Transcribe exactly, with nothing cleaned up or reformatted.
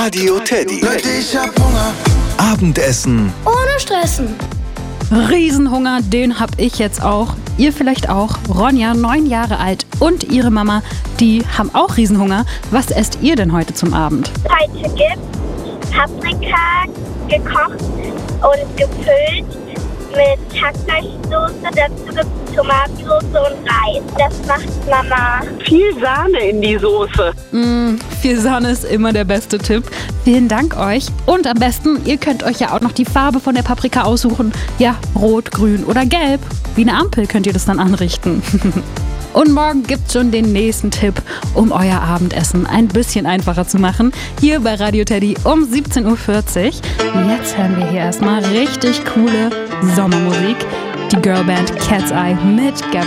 Radio Teddy. Leute, ich hab Hunger. Abendessen Ohne Stressen. Riesenhunger, den hab ich jetzt auch. Ihr vielleicht auch. Ronja, neun Jahre alt, und ihre Mama, die haben auch Riesenhunger. Was esst ihr denn heute zum Abend? Heute gibt Paprika gekocht und gefüllt mit Hackfleischsoße. Dazu gibt es Tomatensoße und Reis. Das macht Mama. Viel Sahne in die Soße. Mm, viel Sahne ist immer der beste Tipp. Vielen Dank euch. Und am besten, ihr könnt euch ja auch noch die Farbe von der Paprika aussuchen. Ja, rot, grün oder gelb. Wie eine Ampel könnt ihr das dann anrichten. Und morgen gibt's schon den nächsten Tipp, um euer Abendessen ein bisschen einfacher zu machen. Hier bei Radio Teddy um siebzehn Uhr vierzig. Jetzt hören wir hier erstmal richtig coole Sommermusik. Die Girlband Cat's Eye mit Gavin